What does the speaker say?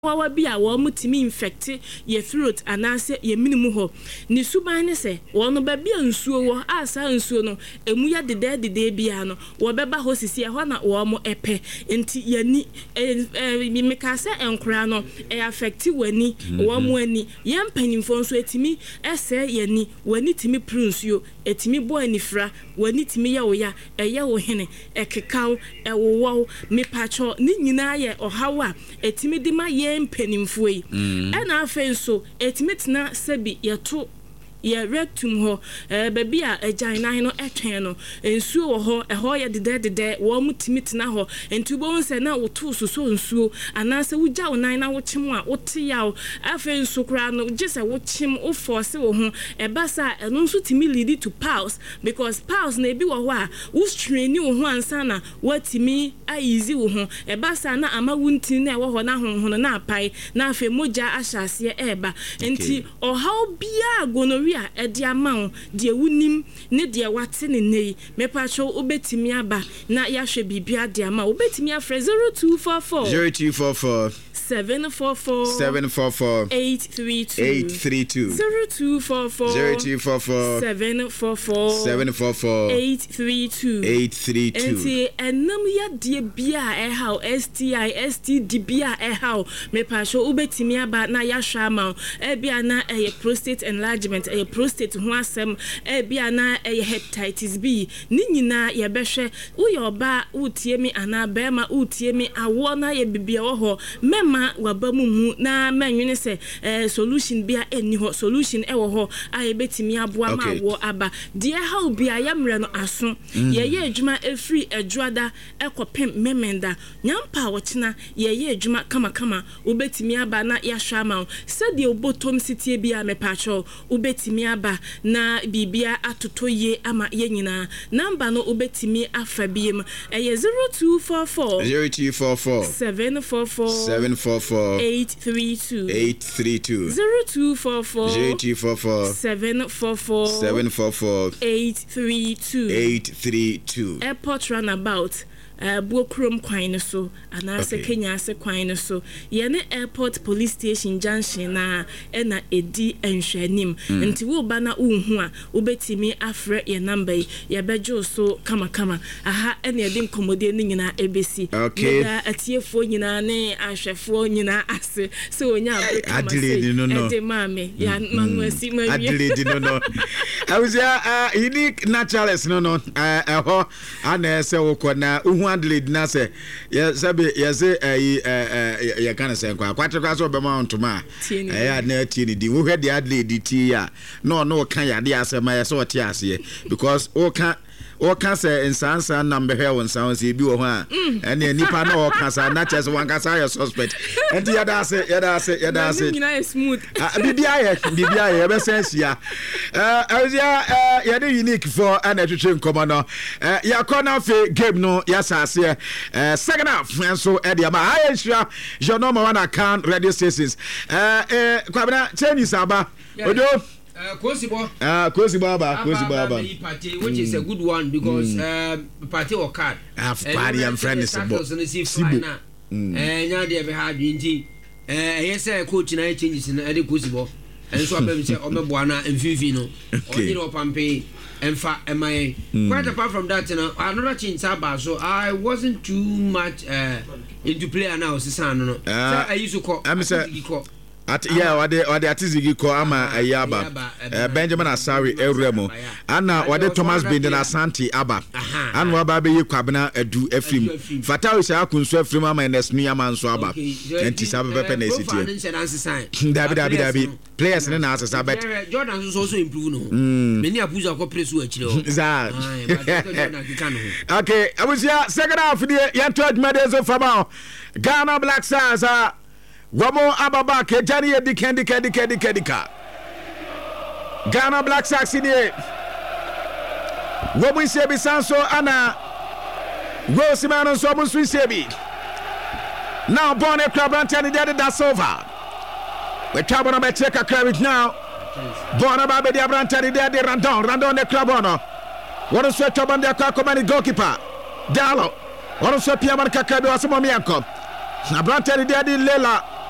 wawa bi a wo mutimi infect ye throat anase ye minimu ho ni suban ne se wo no ba bia nsuo wo asa nsuo no emu ya dede bia no wo beba ho sisi ho na wo mo epe enti yani meka se enkura no affect wani wo mo ani ye mpanimfo nso etimi ese yani wani timi prunsuo etimi bo anifra wani timi ya wo ya eye wo hene ekekaw ewowo mepacho ni nyina ye ohawa etimi di ma ye mpanimfo yi na afen so etimetena sebi yeto ye rectum ho baby a agyan na no etwen no ensuo wo ho eho ye dede wo mutimitena ho entubo nse na woto so nsuo anase wugya wo nan na wo kyem a wote yaw afen so kra no gese wo kyem wo force wo ho ebasa eno nso timi lead to pulse because pulse na ebi wo ho a wo strain wo ho ansa na watimi easy wo ho ebasa na ama wuntin na wo ho na honhono na apai na afen moja ahyase eba enti ohaw bia gonorrhea edi amount de wunim ne de wate ne nei mepacho obetimi aba na yahwe bibia de ama obetimi afre 0244 744 832 0244 744 832 enti enam ya de bia how STI STD bia how mepacho obetimi aba na yahwe ama bia na prostate enlargement prostate ho asem bia na hepatitis B ni nyina ye behwe uyoba utie mi ana bema utie mi awo na ye bibia wo ho mema wabamu mu na manwene se solution bia eni ho solution ewo ho aye betimi aboa ma wo aba de how bia yamre no aso ye adwuma efri adwada ekopem memenda nyampa wo kina ye adwuma kama ubetimi aba na yahwa ma se de obotom sitie bia mepacho ubetimi aba na bibia atotoye ama ye nyina number no ubetimi afabiem 0244 744 832 0244 744 832 airport runabout Bokrom kwan so anase Kenya se kwan so ye ne airport police station junction na na edi enhwanim nti wo ba na unhu a obetimi afre ye number ye bejo so kama aha ene edi nkomode ni nyina ebesi ya atiefo nyina ne ahwefo nyina ase so onya adiledi no ede mame ya manwasi mawie adiledi no awusia unique naturalist no eho ana se wokona uhu Adelaide na se ya sabe ya se ya kana se kwa kwatekwa so be ma ntoma ya na tie ni di wo hwe de Adelaide tie ya no kan ya de asema ya so ote ase because o kan se insansa na mbehwe won san se bi wo ho a ene nipa na o kan sa na chese wan kan sa ya suspect enti ya da se nyina is smooth bibia ya be sense ya ya de unique for ana twetwe nkomo no ya corner fe game no ya sase second half so e de ma I ensure your number one account radio stations kwabena Chinese aba odo Kosibo aba party which is a good one because party or card party and friends Sibo nya de be ha dwinti yes coach na changes na e de Kosibo and so abem say omeboa na mfifi no odi no pampe emfa emaye quite apart from that another change aba so I wasn't too much into player now sisan no so I used to call wade atizigi ko ama ayaba Benjamin Asari Ewremo ana wade Thomas Benden Asante aba ana waba be yikwabena adu afrim Fatawu sha akunso afrim ama nesnu ama nso aba enti sabe pepe na esitie David players na asesa bet Jordan so improve no many apuza ko press u akire o okay abusia second half the yanto admedezo fama Ghana Black Stars Wamo ababa ke jani edikendika Ghana Black Stars ni Wamo isebi sanso ana Rosimano so mo isebi now born a club antani de da silver we trouble na check a club now born about the antani de randon the club ono one so trouble de akwa goalkeeper Dalo one so pia man kakabe wasemo mianko na brantani de Lela